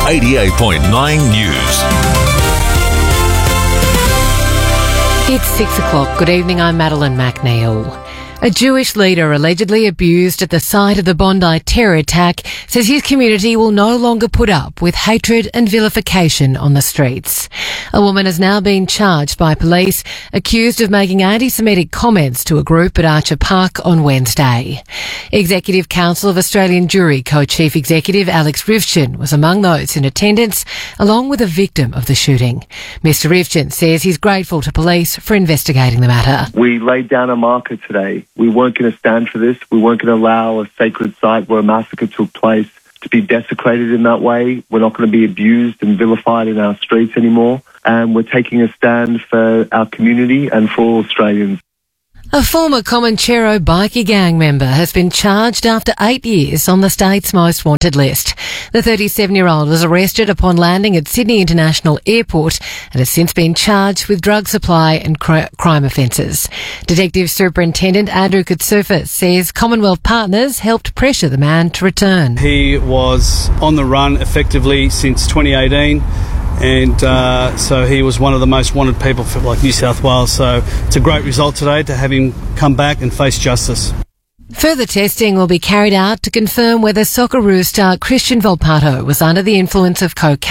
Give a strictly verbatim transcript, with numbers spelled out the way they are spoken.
eighty-eight point nine News. It's six o'clock. Good evening, I'm Madeline McNeil. A Jewish leader allegedly abused at the site of the Bondi terror attack says his community will no longer put up with hatred and vilification on the streets. A woman has now been charged by police, accused of making anti-Semitic comments to a group at Archer Park on Wednesday. Executive Council of Australian Jewry co-chief executive Alex Rivchin was among those in attendance, along with a victim of the shooting. Mister Rivchin says he's grateful to police for investigating the matter. We laid down a marker today. We weren't going to stand for this. We weren't going to allow a sacred site where a massacre took place to be desecrated in that way. We're not going to be abused and vilified in our streets anymore. And we're taking a stand for our community and for all Australians. A former Comanchero bikie gang member has been charged after eight years on the state's most wanted list. The thirty-seven-year-old was arrested upon landing at Sydney International Airport and has since been charged with drug supply and cr- crime offences. Detective Superintendent Andrew Katsoufa says Commonwealth partners helped pressure the man to return. He was on the run effectively since twenty eighteen. And uh, so he was one of the most wanted people for like New South Wales. So it's a great result today to have him come back and face justice. Further testing will be carried out to confirm whether Socceroo star Christian Volpato was under the influence of cocaine